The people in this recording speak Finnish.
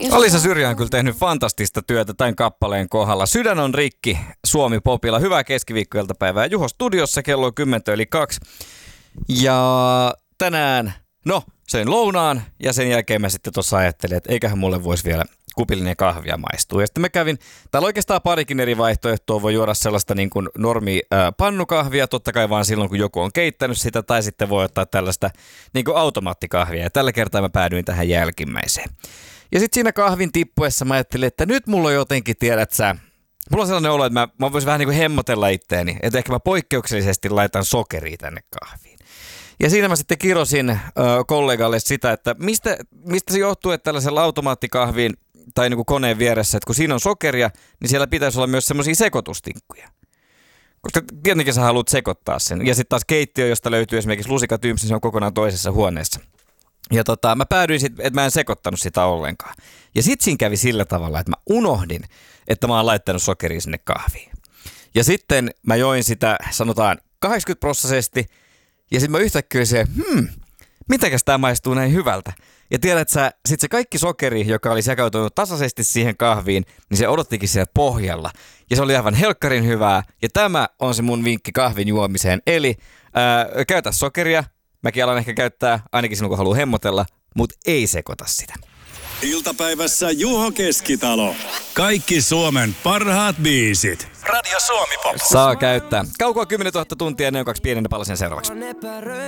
Alisa Syrjä on kyllä tehnyt fantastista työtä tämän kappaleen kohdalla. Sydän on rikki Suomi Popilla. Hyvää keskiviikkoiltapäivää Juho studiossa, kello on 10:02. Ja tänään, söin lounaan ja sen jälkeen mä sitten tuossa ajattelin, että eiköhän mulle voisi vielä kupillinen kahvia maistua. Ja sitten mä kävin, täällä oikeastaan parikin eri vaihtoehtoa, voi juoda sellaista niin kuin pannukahvia, totta kai vaan silloin kun joku on keittänyt sitä, tai sitten voi ottaa tällaista niin kuin automaattikahvia. Ja tällä kertaa mä päädyin tähän jälkimmäiseen. Ja sitten siinä kahvin tippuessa mä ajattelin, että nyt mulla on jotenkin, tiedät sä, mulla on sellainen olo, että mä voisin vähän niin kuin hemmotella itteeni, että ehkä mä poikkeuksellisesti laitan sokeria tänne kahviin. Ja siinä mä sitten kirosin kollegalle sitä, että mistä se johtuu, että tällaisella automaattikahviin tai niin kuin koneen vieressä, että kun siinä on sokeria, niin siellä pitäisi olla myös semmoisia sekoitustinkkuja. Koska tietenkin sä haluat sekoittaa sen. Ja sitten taas keittiö, josta löytyy esimerkiksi lusikatyympsi, se on kokonaan toisessa huoneessa. Ja mä päädyin sitten, että mä en sekoittanut sitä ollenkaan. Ja sitten siinä kävi sillä tavalla, että mä unohdin, että mä oon laittanut sokeria sinne kahviin. Ja sitten mä join sitä, sanotaan 80%, ja sitten mä yhtäkkiä se, mitäkäs tää maistuu näin hyvältä. Ja tiedät sä, sit se kaikki sokeri, joka oli sekautunut tasaisesti siihen kahviin, niin se odottikin siellä pohjalla. Ja se oli aivan helkkarin hyvää. Ja tämä on se mun vinkki kahvin juomiseen. Eli käytä sokeria. Mäkin alan ehkä käyttää, ainakin silloin kun haluaa hemmotella, mutta ei sekoita sitä. Iltapäivässä Juho Keskitalo. Kaikki Suomen parhaat biisit. Radio Suomi Pop. Saa käyttää. Kaukoa 10 000 tuntia, ne on 2 pienenä palasen seuraavaksi.